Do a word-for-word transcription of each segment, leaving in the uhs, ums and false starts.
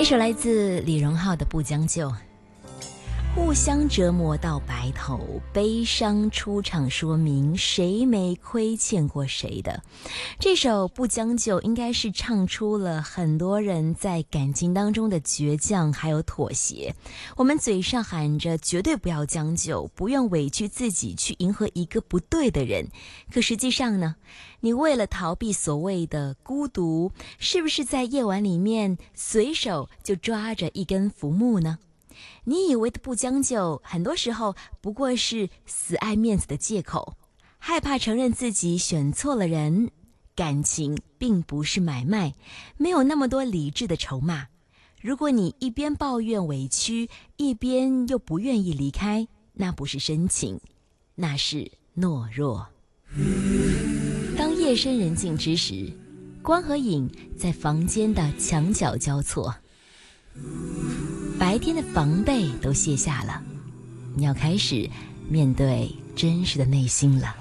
一首来自李荣浩的《不将就》。互相折磨到白头，悲伤出场说明谁没亏欠过谁的。这首不将就应该是唱出了很多人在感情当中的倔强还有妥协。我们嘴上喊着绝对不要将就，不用委屈自己去迎合一个不对的人，可实际上呢，你为了逃避所谓的孤独，是不是在夜晚里面随手就抓着一根浮木呢？你以为的不将就，很多时候不过是死爱面子的借口，害怕承认自己选错了人。感情并不是买卖，没有那么多理智的筹码。如果你一边抱怨委屈，一边又不愿意离开，那不是深情，那是懦弱。当夜深人静之时，光和影在房间的墙角交错，白天的防备都卸下了，你要开始面对真实的内心了。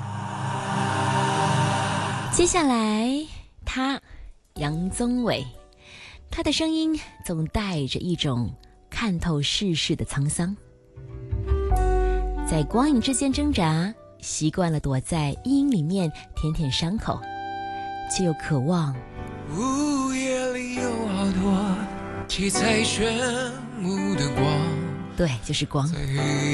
接下来他杨宗纬，他的声音总带着一种看透世事的沧桑，在光影之间挣扎，习惯了躲在阴影里面舔舔伤口，却又渴望午夜里有好多七彩炫目的光， 对，就是光。